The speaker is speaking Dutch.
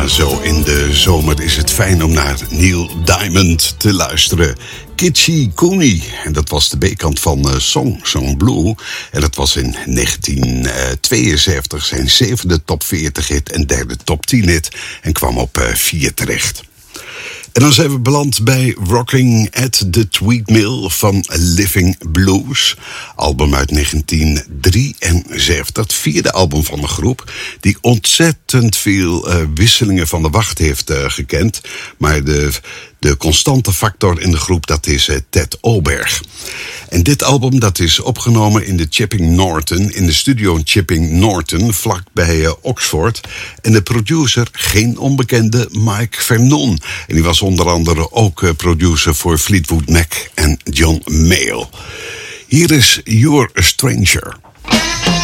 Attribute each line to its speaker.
Speaker 1: Ja, zo in de zomer is het fijn om naar Neil Diamond te luisteren. Kitschy Koenie. En dat was de B-kant van Song Blue. En dat was in 1972 zijn 7e top 40 hit en 3e top 10 hit. En kwam op 4 terecht. En dan zijn we beland bij Rocking at the Tweed Mill van Living Blues. Album uit 1973, het 4e album van de groep, die ontzettend veel wisselingen van de wacht heeft gekend. Maar de constante factor in de groep, dat is Ted Oberg. En dit album dat is opgenomen in de Chipping Norton, in de studio Chipping Norton, vlak bij Oxford. En de producer, geen onbekende, Mike Vernon. En die was onder andere ook producer voor Fleetwood Mac en John Mayall. Hier is You're a Stranger.